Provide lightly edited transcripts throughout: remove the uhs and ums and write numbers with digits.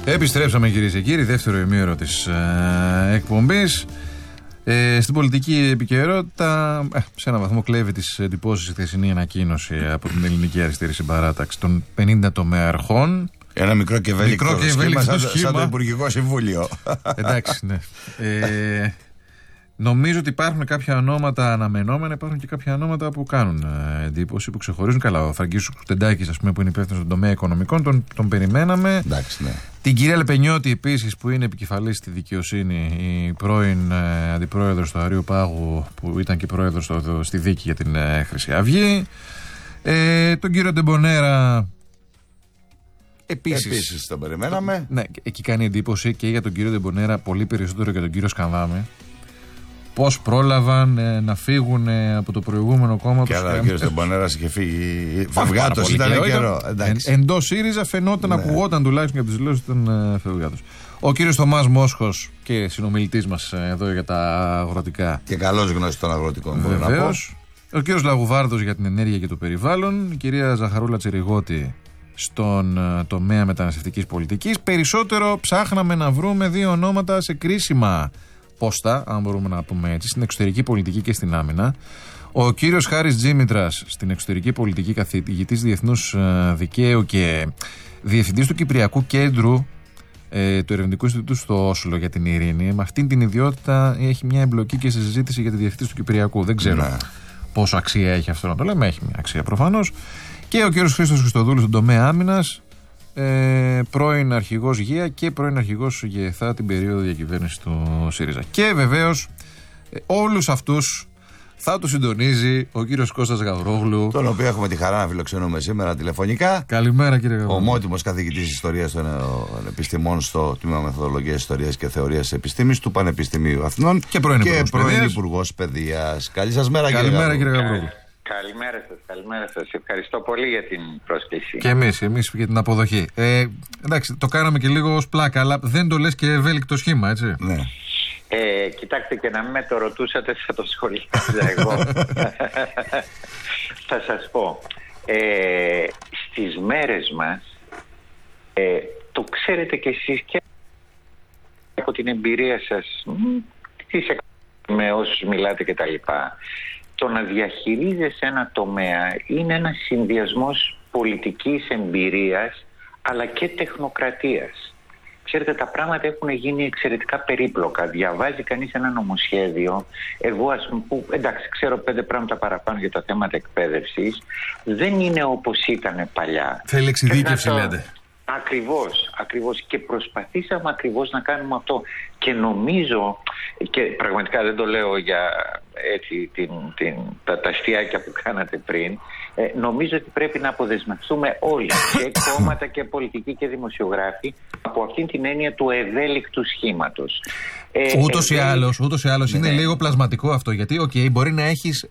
Επιστρέψαμε, κυρίες και κύριοι, δεύτερο ημίωρο της εκπομπής. Στην πολιτική επικαιρότητα, σε έναν βαθμό κλέβει τις εντυπώσεις η χθεσινή ανακοίνωση από την Ελληνική Αριστερή Συμπαράταξη των 50 τομεαρχών. Ένα μικρό και ευέλικτο σχήμα, σαν το Υπουργικό Συμβούλιο. Εντάξει, ναι. Νομίζω ότι υπάρχουν κάποια ονόματα αναμενόμενα, υπάρχουν και κάποια ονόματα που κάνουν εντύπωση, που ξεχωρίζουν. Καλά, ο Φραγκίσου Κουτεντάκης, ας πούμε, που είναι υπεύθυνος στον τομέα οικονομικών, τον περιμέναμε. Εντάξει, ναι. Την κυρία Λεπενιώτη, επίσης, που είναι επικεφαλής στη δικαιοσύνη, η πρώην αντιπρόεδρος του Αρείου Πάγου, που ήταν και πρόεδρος στη δίκη για την Χρυσή Αυγή. Τον κύριο Ντεμπονέρα. Επίσης τον περιμέναμε. Ναι, εκεί κάνει εντύπωση και για τον κύριο Ντεμπονέρα, πολύ περισσότερο για τον κύριο Σκανδάμη. Πώς πρόλαβαν να φύγουν από το προηγούμενο κόμμα τους. Και αλλά ο κύριος Ντεμπονέρας είχε φύγει. Φευγάτος ήταν καιρό. Εντός ΣΥΡΙΖΑ φαινόταν, ακουγόταν τουλάχιστον και από τις δηλώσεις ήταν φευγάτος. Ο κύριος Θωμάς Μόσχος, και συνομιλητής μας εδώ για τα αγροτικά. Και καλός γνώση των αγροτικών. Βεβαίως. Ο κύριος Λαγουβάρδος για την ενέργεια και το περιβάλλον. Η κυρία Ζαχαρούλα Τσιριγώτη στον τομέα μεταναστευτικής πολιτικής. Περισσότερο ψάχναμε να βρούμε δύο ονόματα σε κρίσιμα πόστα, αν μπορούμε να πούμε έτσι, στην εξωτερική πολιτική και στην άμυνα. Ο κύριος Χάρης Τζίμητρας στην εξωτερική πολιτική, καθηγητής διεθνούς δικαίου και διευθυντής του Κυπριακού Κέντρου του Ερευνητικού Ινστιτούτου στο Όσλο για την Ειρήνη. Με αυτήν την ιδιότητα έχει μια εμπλοκή και σε συζήτηση για τη διευθύνση του Κυπριακού. Δεν ξέρω πόσο αξία έχει αυτό να το λέμε. Έχει μια αξία προφανώς. Και ο κύριος Χρήστος Χριστοδούλου στον τομέα άμυνας. Πρώην αρχηγός ΓΕΑ και πρώην αρχηγός ΓΕΘΑ την περίοδο διακυβέρνησης του ΣΥΡΙΖΑ. Και βεβαίως όλους αυτούς θα τους συντονίζει ο κύριος Κώστας Γαβρόγλου, τον οποίο έχουμε τη χαρά να φιλοξενούμε σήμερα τηλεφωνικά. Καλημέρα, κύριε Γαβρόγλου. Ομότιμος καθηγητής Ιστορίας των Επιστημών στο Τμήμα Μεθοδολογίας Ιστορίας και Θεωρίας Επιστήμης του Πανεπιστημίου Αθηνών και πρώην Υπουργός Παιδείας. Καλή σας μέρα, καλημέρα, κύριε Γαβρόγλου. Καλημέρα σας. Ευχαριστώ πολύ για την πρόσκληση. Και εμείς για την αποδοχή. Εντάξει, το κάναμε και λίγο ως πλάκα, αλλά δεν το λες και ευέλικτο σχήμα, έτσι. Ναι. Κοιτάξτε, και να μην με το ρωτούσατε, θα το σχολιάζα εγώ. Θα σας πω. Στις μέρες μας, το ξέρετε κι εσείς και από την εμπειρία σας, με όσους μιλάτε και τα λοιπά, το να διαχειρίζεσαι ένα τομέα είναι ένας συνδυασμός πολιτικής εμπειρίας αλλά και τεχνοκρατίας. Ξέρετε, τα πράγματα έχουν γίνει εξαιρετικά περίπλοκα. Διαβάζει κανείς ένα νομοσχέδιο. Εγώ, ας πούμε, που εντάξει, ξέρω 5 πράγματα παραπάνω για τα θέματα εκπαίδευσης, δεν είναι όπως ήταν παλιά. Θέλει εξειδίκευση, λέτε. Ακριβώς. Και προσπαθήσαμε ακριβώς να κάνουμε αυτό. Και νομίζω, και πραγματικά δεν το λέω για έτσι τα αστιάκια που κάνατε πριν, νομίζω ότι πρέπει να αποδεσμευτούμε όλοι, και κόμματα και πολιτικοί και δημοσιογράφοι, από αυτήν την έννοια του ευέλικτου σχήματος. Ούτως ή άλλως είναι λίγο πλασματικό αυτό, γιατί μπορεί να έχεις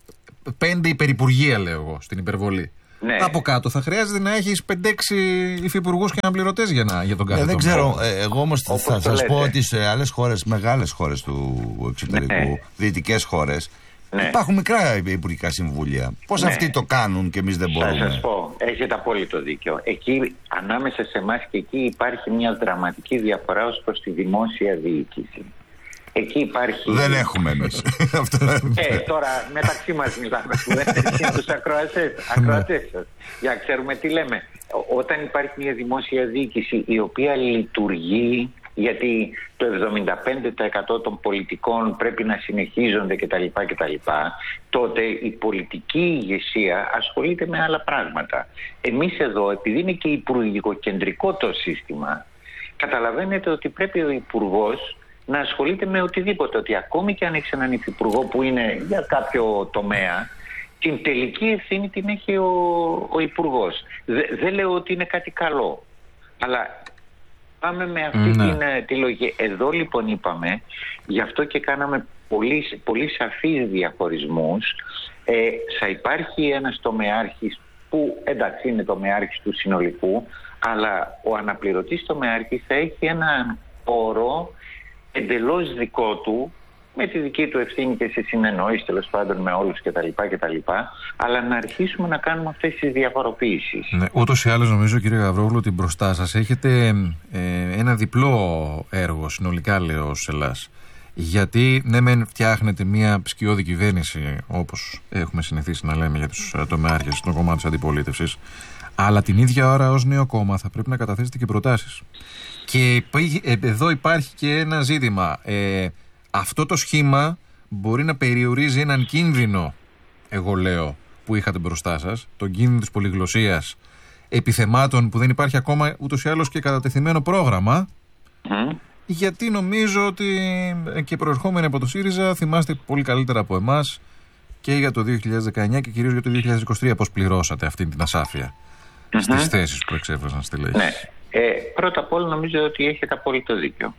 5 υπερυπουργεία, λέω εγώ, στην υπερβολή. Ναι. Από κάτω θα χρειάζεται να έχεις 5-6 υφυπουργούς και αναπληρωτές για τον κάθε δεν ξέρω. Εγώ όμως θα σας πω ότι σε άλλες χώρες, μεγάλες χώρες του εξωτερικού, δυτικές χώρες, υπάρχουν μικρά υπουργικά συμβούλια. Πώς αυτοί το κάνουν και εμείς δεν μπορούμε? Θα σας πω, έχετε απόλυτο δίκιο. Εκεί, ανάμεσα σε εμάς και εκεί, υπάρχει μια δραματική διαφορά ως προς τη δημόσια διοίκηση. Εκεί υπάρχει... Δεν έχουμε εμείς. Τώρα μεταξύ μας μιλάμε. Είναι τους ακροατές σας. Για να ξέρουμε τι λέμε. Όταν υπάρχει μια δημόσια διοίκηση η οποία λειτουργεί, γιατί το 75% των πολιτικών πρέπει να συνεχίζονται κτλ. Τότε η πολιτική ηγεσία ασχολείται με άλλα πράγματα. Εμείς εδώ, επειδή είναι και υπουργικοκεντρικό το σύστημα, καταλαβαίνετε ότι πρέπει ο υπουργός να ασχολείται με οτιδήποτε. Ότι ακόμη και αν έχεις έναν υφυπουργό που είναι για κάποιο τομέα, την τελική ευθύνη την έχει ο υπουργός. Δεν λέω ότι είναι κάτι καλό, αλλά πάμε με αυτή τη λογική. Εδώ λοιπόν είπαμε, γι' αυτό και κάναμε πολύ σαφείς διαχωρισμούς. Θα υπάρχει ένας τομεάρχης που εντάξει είναι τομεάρχης του συνολικού, αλλά ο αναπληρωτής τομεάρχης θα έχει έναν όρο εντελώς δικό του, με τη δική του ευθύνη και σε συνεννόηση τέλος πάντων με όλους κτλ. Αλλά να αρχίσουμε να κάνουμε αυτές τις διαφοροποίησεις. Ναι, ούτως ή άλλως νομίζω, κύριε Γαβρόγλου, ότι μπροστά σας έχετε ένα διπλό έργο συνολικά, λέω, ως Ελλάς. Γιατί ναι, μεν φτιάχνετε μια σκιώδη κυβέρνηση, όπως έχουμε συνηθίσει να λέμε για τους τομεάρχες των κομμάτων της αντιπολίτευσης, αλλά την ίδια ώρα ως νέο κόμμα θα πρέπει να καταθέσετε και προτάσεις. Και εδώ υπάρχει και ένα ζήτημα. Αυτό το σχήμα μπορεί να περιορίζει έναν κίνδυνο, εγώ λέω, που είχατε μπροστά σας, τον κίνδυνο της πολυγλωσσίας, επιθεμάτων που δεν υπάρχει ακόμα ούτως ή άλλως και κατατεθειμένο πρόγραμμα. Γιατί νομίζω ότι και προερχόμενοι από το ΣΥΡΙΖΑ θυμάστε πολύ καλύτερα από εμάς και για το 2019 και κυρίως για το 2023 πώς πληρώσατε αυτή την ασάφεια στις θέσεις που εξέφρασαν στη λέξη. Ναι. Πρώτα απ' όλα νομίζω ότι έχετε απόλυτο δίκιο.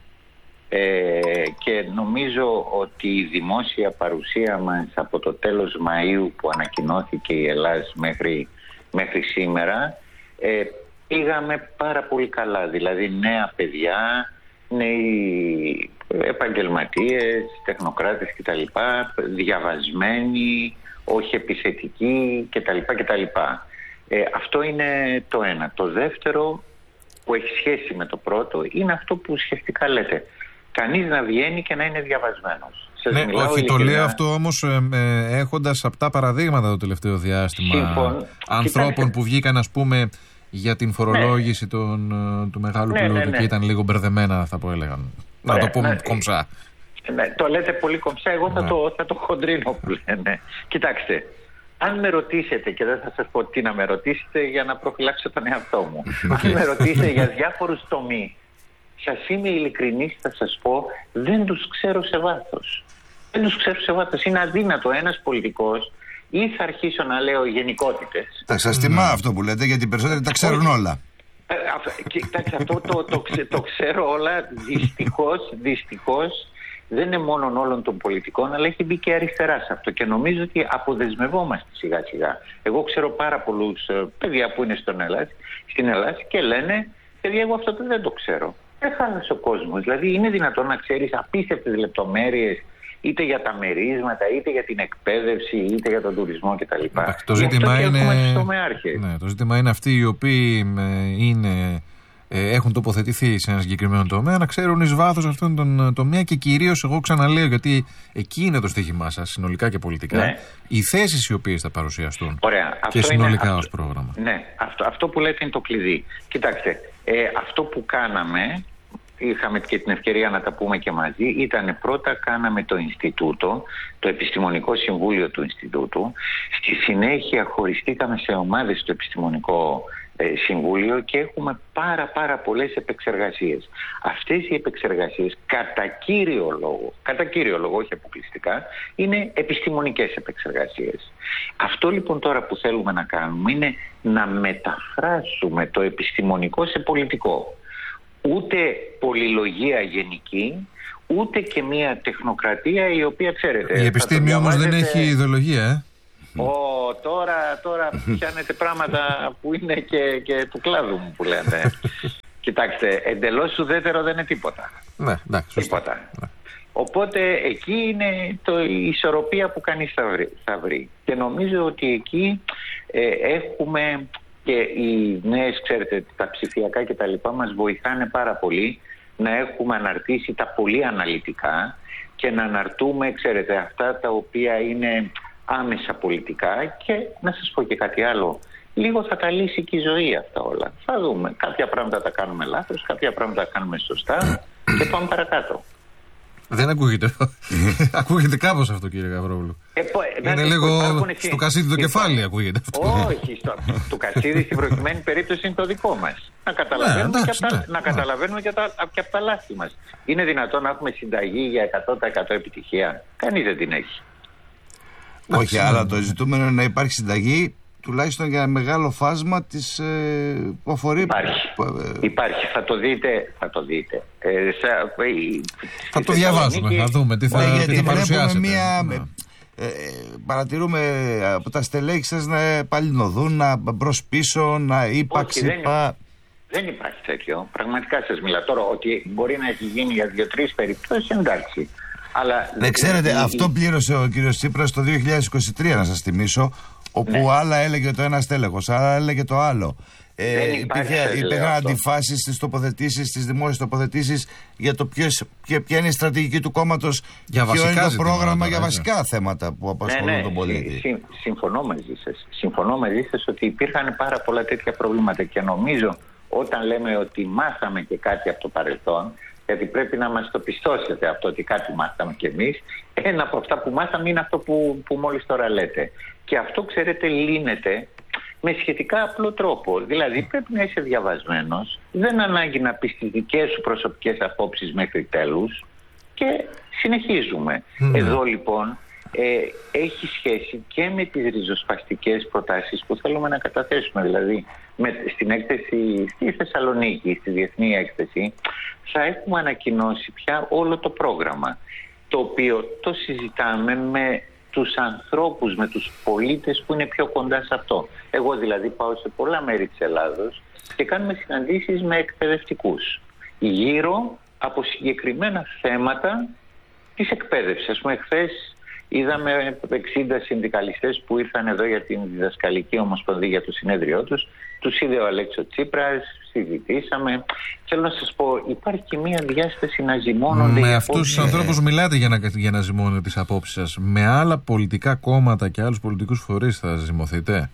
Και νομίζω ότι η δημόσια παρουσία μας από το τέλος Μαΐου που ανακοινώθηκε η Ελλάς μέχρι σήμερα, πήγαμε πάρα πολύ καλά. Δηλαδή νέα παιδιά, νέοι επαγγελματίες, τεχνοκράτες κτλ, διαβασμένοι, όχι επιθετικοί κτλ. Αυτό είναι το ένα. Το δεύτερο που έχει σχέση με το πρώτο είναι αυτό που ουσιαστικά λέτε. Κανείς να βγαίνει και να είναι διαβασμένος. Ναι, όχι, το λέω αυτό όμως έχοντας απτά παραδείγματα το τελευταίο διάστημα ανθρώπων που βγήκαν, ας πούμε, για την φορολόγηση του μεγάλου πλούτου και ήταν λίγο μπερδεμένα, θα πω, έλεγαν. Να το πούμε κομψά. Ναι, το λέτε πολύ κομψά, εγώ θα το χοντρίνω που λένε. Κοιτάξτε, αν με ρωτήσετε, και δεν θα σας πω τι να με ρωτήσετε για να προφυλάξω τον εαυτό μου, αν με ρωτήσετε για διάφορους τομείς, σας είμαι ειλικρινής, θα σας πω, δεν τους ξέρω σε βάθος. Είναι αδύνατο ένας πολιτικός, ή θα αρχίσω να λέω γενικότητες. Σας τιμά αυτό που λέτε, γιατί οι περισσότεροι τα ξέρουν όλα. Κοιτάξτε, αυτό το ξέρω όλα. Δυστυχώς δεν είναι μόνο όλων των πολιτικών, αλλά έχει μπει και αριστερά σε αυτό. Και νομίζω ότι αποδεσμευόμαστε σιγά σιγά. Εγώ ξέρω πάρα πολλούς παιδιά που είναι στην Ελλάδα και λένε, παιδιά, εγώ αυτό δεν το ξέρω. Δεν χάλασε ο κόσμος. Δηλαδή, είναι δυνατόν να ξέρεις απίστευτες λεπτομέρειες είτε για τα μερίσματα, είτε για την εκπαίδευση, είτε για τον τουρισμό κτλ. Το ζήτημα είναι αυτοί οι οποίοι έχουν τοποθετηθεί σε ένα συγκεκριμένο τομέα να ξέρουν εις βάθος αυτόν τον τομέα και κυρίως, εγώ ξαναλέω, γιατί εκεί είναι το στοίχημά σας συνολικά και πολιτικά, οι θέσεις οι οποίες θα παρουσιαστούν. Ωραία. Και συνολικά ως πρόγραμμα. Ναι, αυτό που λέτε είναι το κλειδί. Κοιτάξτε, αυτό που κάναμε, είχαμε και την ευκαιρία να τα πούμε και μαζί, ήταν πρώτα κάναμε το Ινστιτούτο, το Επιστημονικό Συμβούλιο του Ινστιτούτου, στη συνέχεια χωριστήκαμε σε ομάδες στο Επιστημονικό Συμβούλιο και έχουμε πάρα πολλές επεξεργασίες. Αυτές οι επεξεργασίες κατά κύριο λόγο, όχι αποκλειστικά, είναι επιστημονικές επεξεργασίες. Αυτό λοιπόν τώρα που θέλουμε να κάνουμε είναι να μεταφράσουμε το επιστημονικό σε πολιτικό. Ούτε πολυλογία γενική, ούτε και μια τεχνοκρατία η οποία, ξέρετε... Η επιστήμη όμως δεν έχει ιδεολογία, Τώρα πιάνετε πράγματα που είναι και του κλάδου μου που λένε. Κοιτάξτε, εντελώς ουδέτερο δεν είναι τίποτα. Ναι, εντάξει, τίποτα. Ναι. Οπότε εκεί είναι η ισορροπία που κανείς θα βρει. Και νομίζω ότι εκεί έχουμε... Και οι νέες, ξέρετε, τα ψηφιακά και τα λοιπά μας βοηθάνε πάρα πολύ να έχουμε αναρτήσει τα πολύ αναλυτικά και να αναρτούμε, ξέρετε, αυτά τα οποία είναι άμεσα πολιτικά. Και να σας πω και κάτι άλλο, λίγο θα τα λύσει και η ζωή αυτά όλα. Θα δούμε, κάποια πράγματα τα κάνουμε λάθος, κάποια πράγματα τα κάνουμε σωστά και πάμε παρακάτω. Δεν ακούγεται. Ακούγεται κάπως αυτό, κύριε Γαβρόγλου. Είναι λίγο στο κασίδι το κεφάλι, ακούγεται αυτό. Όχι, το κασίδι στην προκειμένη περίπτωση είναι το δικό μας. Να καταλαβαίνουμε και από τα λάθη μας. Είναι δυνατόν να έχουμε συνταγή για 100% επιτυχία? Κανείς δεν την έχει. Όχι, αλλά το ζητούμενο είναι να υπάρχει συνταγή τουλάχιστον για ένα μεγάλο φάσμα της που αφορεί... Υπάρχει, θα το δείτε. Θα το διαβάσουμε, θα δούμε τι θα παρουσιάσετε. Παρατηρούμε από τα στελέχη σας να παλινοδούν, να μπρος πίσω, να ύπαρξει... Δεν υπάρχει τέτοιο. Πραγματικά σας μιλάω τώρα ότι μπορεί να έχει γίνει για 2-3 περιπτώσεις, εντάξει. Αλλά ξέρετε, αυτό πλήρωσε ο κύριος Τσίπρας το 2023, να σας θυμίσω, όπου άλλα έλεγε το ένα στέλεχος, άλλα έλεγε το άλλο. Υπήρχαν αντιφάσεις στις τοποθετήσεις, στις δημόσιες τοποθετήσεις για το ποια είναι η στρατηγική του κόμματος, ποιο είναι το πρόγραμμα για βασικά θέματα που απασχολούν τον πολίτη. Συμφωνώ μαζί σας ότι υπήρχαν πάρα πολλά τέτοια προβλήματα και νομίζω όταν λέμε ότι μάθαμε και κάτι από το παρελθόν, γιατί πρέπει να μας το πιστώσετε αυτό ότι κάτι μάθαμε κι εμείς, ένα από αυτά που μάθαμε είναι αυτό που μόλις τώρα λέτε. Και αυτό, ξέρετε, λύνεται με σχετικά απλό τρόπο. Δηλαδή πρέπει να είσαι διαβασμένος, δεν ανάγκη να πεις τις δικές σου προσωπικές απόψεις μέχρι τέλους και συνεχίζουμε. Εδώ λοιπόν έχει σχέση και με τις ριζοσπαστικές προτάσεις που θέλουμε να καταθέσουμε. Δηλαδή στην έκθεση στη Θεσσαλονίκη, στη Διεθνή Έκθεση, θα έχουμε ανακοινώσει πια όλο το πρόγραμμα, το οποίο το συζητάμε με τους ανθρώπους, με τους πολίτες που είναι πιο κοντά σε αυτό. Εγώ δηλαδή πάω σε πολλά μέρη της Ελλάδος και κάνουμε συναντήσεις με εκπαιδευτικούς γύρω από συγκεκριμένα θέματα της εκπαίδευσης. Ας πούμε, χθες είδαμε 60 συνδικαλιστές που ήρθαν εδώ για την Διδασκαλική Ομοσπονδία για το συνέδριό τους. Τους είδε ο Αλέξο Τσίπρας, συζητήσαμε. Θέλω να σας πω, υπάρχει και μία διάσταση να ζυμώνονται. Με αυτούς τους ανθρώπους μιλάτε για να ζυμώνετε τις απόψεις σας. Με άλλα πολιτικά κόμματα και άλλους πολιτικούς φορείς θα ζυμωθείτε?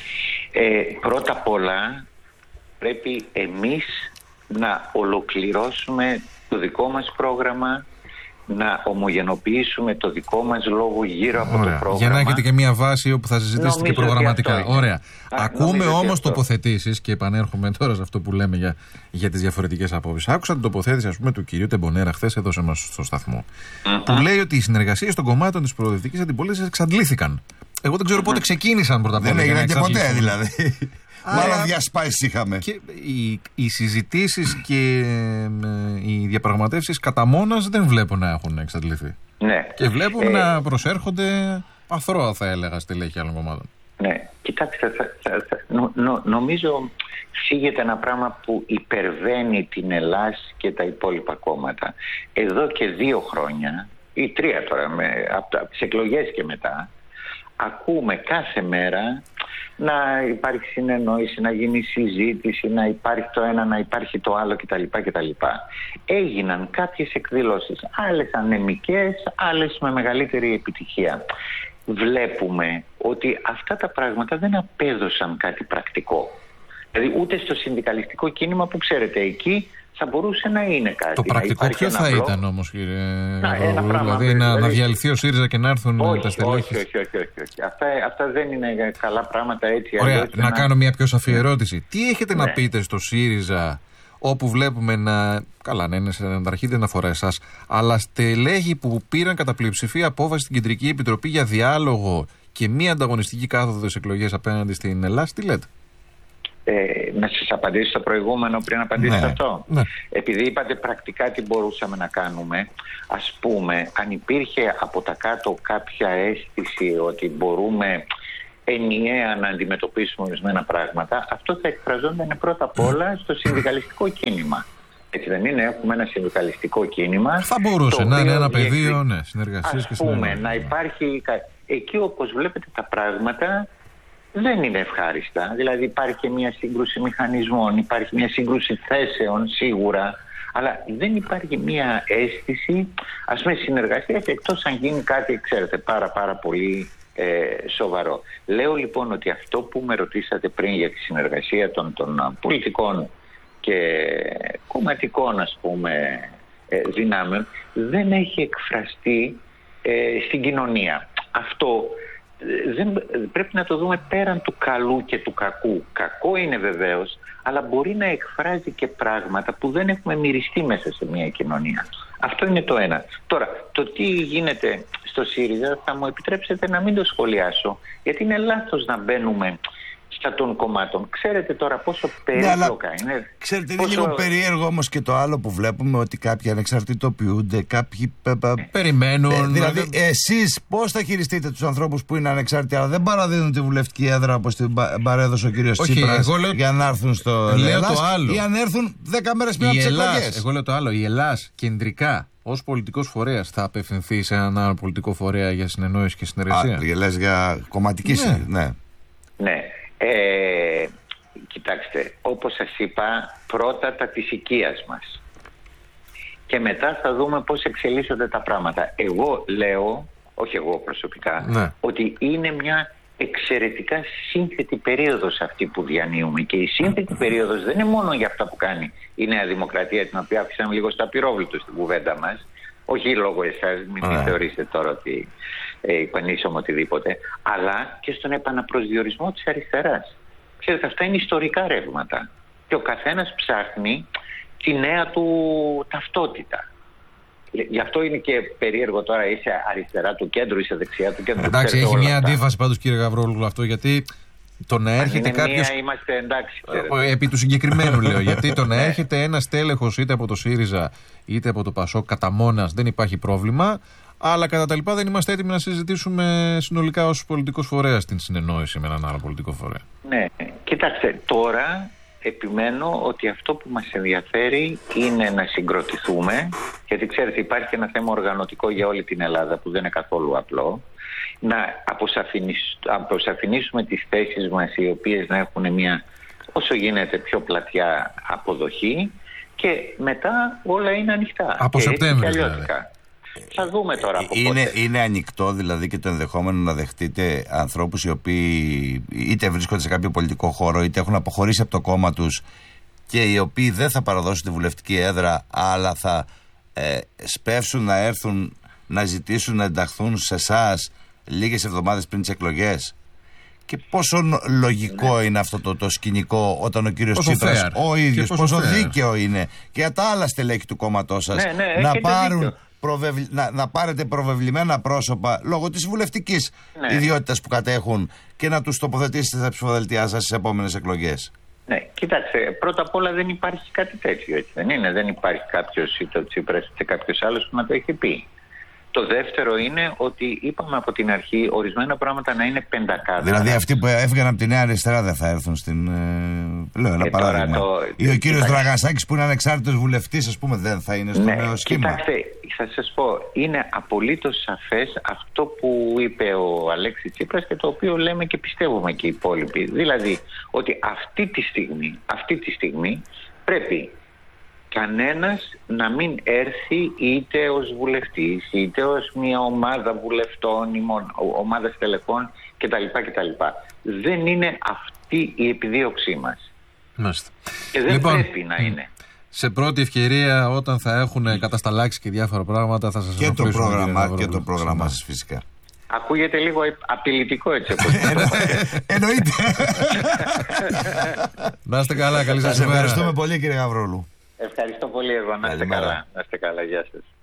Πρώτα απ' όλα πρέπει εμείς να ολοκληρώσουμε το δικό μας πρόγραμμα, να ομογενοποιήσουμε το δικό μας λόγο γύρω από το πρόγραμμα. Για να έχετε και μια βάση όπου θα συζητήσετε και προγραμματικά. Ωραία. Ακούμε όμως τοποθετήσεις, και επανέρχομαι τώρα σε αυτό που λέμε για τις διαφορετικές απόψεις. Άκουσα την τοποθέτηση, ας πούμε, του κυρίου Τεμπονέρα χθες εδώ σε εμάς στο σταθμό, που λέει ότι οι συνεργασίες των κομμάτων της προοδευτικής αντιπολίτευσης εξαντλήθηκαν. Εγώ δεν ξέρω πότε ξεκίνησαν πρώτα απ' όλα. Δεν έγιναν και ποτέ δηλαδή. Μάλλον διασπάσεις είχαμε. Και οι συζητήσεις και οι διαπραγματεύσεις κατά μόνας δεν βλέπω να έχουν εξαντληθεί. Ναι. Και βλέπουμε να προσέρχονται αθρώα, θα έλεγα, στελέχη άλλων κομμάτων. Ναι, κοιτάξτε, νομίζω φύγεται ένα πράγμα που υπερβαίνει την Ελλάς και τα υπόλοιπα κόμματα. Εδώ και 2 χρόνια ή 3 τώρα, από τις εκλογές και μετά, ακούμε κάθε μέρα να υπάρχει συνεννόηση, να γίνει συζήτηση, να υπάρχει το ένα, να υπάρχει το άλλο κτλ. Έγιναν κάποιες εκδηλώσεις, άλλες ανεμικές, άλλες με μεγαλύτερη επιτυχία. Βλέπουμε ότι αυτά τα πράγματα δεν απέδωσαν κάτι πρακτικό. Δηλαδή ούτε στο συνδικαλιστικό κίνημα που ξέρετε εκεί θα μπορούσε να είναι κάτι. Το πρακτικό ποιο θα ήταν όμως, κύριε Γρηγόρη? Δηλαδή να διαλυθεί ο ΣΥΡΙΖΑ και να έρθουν τα στελέχη? Όχι. Αυτά δεν είναι καλά πράγματα έτσι. Ωραία, να κάνω μια πιο σαφή ερώτηση. Τι έχετε να πείτε στο ΣΥΡΙΖΑ, όπου βλέπουμε καλά, να είναι σε ανταρχή, δεν αφορά εσάς, αλλά στελέχη που πήραν κατά πλειοψηφία απόφαση στην Κεντρική Επιτροπή για διάλογο και μία ανταγωνιστική κάθοδο στις εκλογές απέναντι στην Ελλάδα, τι λέτε? Να σας απαντήσω στο προηγούμενο πριν απαντήσω αυτό. Ναι. Επειδή είπατε πρακτικά τι μπορούσαμε να κάνουμε, ας πούμε, αν υπήρχε από τα κάτω κάποια αίσθηση ότι μπορούμε ενιαία να αντιμετωπίσουμε ορισμένα πράγματα, αυτό θα εκφραζόταν πρώτα απ' όλα στο συνδικαλιστικό κίνημα. Έτσι δεν είναι? Έχουμε ένα συνδικαλιστικό κίνημα. Θα μπορούσε να είναι ένα πεδίο συνεργασίας και συνεργασίας. Να υπάρχει εκεί, όπως βλέπετε, τα πράγματα δεν είναι ευχάριστα. Δηλαδή υπάρχει μια σύγκρουση μηχανισμών, υπάρχει μια σύγκρουση θέσεων σίγουρα, αλλά δεν υπάρχει μια αίσθηση, ας πούμε, συνεργασίας, εκτός αν γίνει κάτι, ξέρετε, πάρα πολύ σοβαρό. Λέω λοιπόν ότι αυτό που με ρωτήσατε πριν για τη συνεργασία των πολιτικών και κομματικών, ας πούμε, δυνάμεων, δεν έχει εκφραστεί στην κοινωνία. Αυτό πρέπει να το δούμε πέραν του καλού και του κακού. Κακό είναι βεβαίως, αλλά μπορεί να εκφράζει και πράγματα που δεν έχουμε μυριστεί μέσα σε μια κοινωνία. Αυτό είναι το ένα. Τώρα, το τι γίνεται στο ΣΥΡΙΖΑ θα μου επιτρέψετε να μην το σχολιάσω, γιατί είναι λάθος να μπαίνουμε των κομμάτων. Ξέρετε τώρα πόσο περίπλοκα είναι. Ξέρετε, είναι λίγο περίεργο όμως και το άλλο που βλέπουμε, ότι κάποιοι ανεξαρτητοποιούνται, κάποιοι περιμένουν. Δηλαδή, εσείς πώς θα χειριστείτε τους ανθρώπους που είναι ανεξάρτητοι, αλλά δεν παραδίδουν τη βουλευτική έδρα όπως την παρέδωσε ο κύριος Τσίπρας για να έρθουν στο Ελλάς, ή αν έρθουν 10 μέρες πριν από τις εκλογές? Εγώ λέω το άλλο. Η Ελλάς κεντρικά, ως πολιτικός φορέας, θα απευθυνθεί σε έναν άλλο πολιτικό φορέα για συνεννόηση και συνεργασία? Λες για κομματική συνεργασία. Ναι. Κοιτάξτε, όπως σας είπα, πρώτα τα της οικίας μας και μετά θα δούμε πώς εξελίσσονται τα πράγματα. Εγώ λέω, όχι εγώ προσωπικά, ότι είναι μια εξαιρετικά σύνθετη περίοδος αυτή που διανύουμε, και η σύνθετη περίοδος δεν είναι μόνο για αυτά που κάνει η Νέα Δημοκρατία, την οποία αφήσαμε λίγο στα πυρόβλητο στην κουβέντα μας, όχι λόγω εσάς, μην θεωρήσετε τώρα ότι υπανήσαμε οτιδήποτε, αλλά και στον επαναπροσδιορισμό της αριστεράς. Ξέρετε, αυτά είναι ιστορικά ρεύματα και ο καθένας ψάχνει τη νέα του ταυτότητα. Γι' αυτό είναι και περίεργο τώρα, είσαι αριστερά του κέντρου, είσαι δεξιά του κέντρου. Εντάξει, έχει μια αντίφαση πάντως, κύριε Γαβρόλου, αυτό, γιατί το να έρχεται κάποιος. Είμαστε εντάξει, επί του συγκεκριμένου λέω. Γιατί το να έρχεται ένας τέλεχος είτε από το ΣΥΡΙΖΑ είτε από το ΠΑΣΟΚ κατά μόνας δεν υπάρχει πρόβλημα. Αλλά κατά τα λοιπά δεν είμαστε έτοιμοι να συζητήσουμε συνολικά ως πολιτικός φορέας την συνεννόηση με έναν άλλο πολιτικό φορέα. Ναι, κοιτάξτε, τώρα επιμένω ότι αυτό που μας ενδιαφέρει είναι να συγκροτηθούμε, γιατί ξέρετε υπάρχει και ένα θέμα οργανωτικό για όλη την Ελλάδα που δεν είναι καθόλου απλό, να αποσαφηνίσουμε τις θέσεις μας, οι οποίες να έχουν μια όσο γίνεται πιο πλατιά αποδοχή, και μετά όλα είναι ανοιχτά. Από Σεπτέμβριο. Θα δούμε τώρα από είναι ανοιχτό δηλαδή και το ενδεχόμενο να δεχτείτε ανθρώπους οι οποίοι είτε βρίσκονται σε κάποιο πολιτικό χώρο είτε έχουν αποχωρήσει από το κόμμα τους και οι οποίοι δεν θα παραδώσουν τη βουλευτική έδρα, αλλά θα σπεύσουν να έρθουν να ζητήσουν να ενταχθούν σε εσάς λίγες εβδομάδες πριν τις εκλογές? Και πόσο λογικό είναι αυτό το σκηνικό όταν ο κύριος Τσίπρας ο ίδιος, πόσο δίκαιο είναι και για τα άλλα στελέχη του κόμματός σας να πάρουν να πάρετε προβεβλημένα πρόσωπα λόγω της βουλευτικής ιδιότητας που κατέχουν και να τους τοποθετήσετε στα ψηφοδελτία σας στις επόμενες εκλογές? Ναι, κοιτάξτε, πρώτα απ' όλα δεν υπάρχει κάτι τέτοιο, έτσι δεν είναι? Δεν υπάρχει κάποιος, είτε ο Τσίπρας είτε κάποιος άλλος, που να το έχει πει. Το δεύτερο είναι ότι είπαμε από την αρχή ορισμένα πράγματα να είναι πεντακάθαρα. Δηλαδή αυτοί που έφυγαν από τη Νέα Αριστερά δεν θα έρθουν στην. Λέω ένα παράδειγμα. Ή ο κύριος Δραγασάκης που είναι ανεξάρτητος βουλευτής, ας πούμε, δεν θα είναι στο νέο σχήμα? Κοιτάξτε, θα σας πω, είναι απολύτως σαφές αυτό που είπε ο Αλέξης Τσίπρας και το οποίο λέμε και πιστεύουμε και οι υπόλοιποι. Δηλαδή ότι αυτή τη στιγμή πρέπει κανένας να μην έρθει είτε ως βουλευτής είτε ως μια ομάδα βουλευτών, ομάδα στελεχών κτλ. Δεν είναι αυτή η επιδίωξή μας. Μάλιστα. Και δεν πρέπει να είναι. Σε πρώτη ευκαιρία, όταν θα έχουν κατασταλάξει και διάφορα πράγματα, θα σας ενοχλήσουμε. Και το πρόγραμμα σας φυσικά. Ακούγεται λίγο απειλητικό έτσι όπως εννοείται. Να είστε καλά, καλή σας ημέρα. Ευχαριστούμε πολύ κύριε Γαβρόλου. Ευχαριστώ πολύ εγώ. Να είστε καλά. Γεια σας.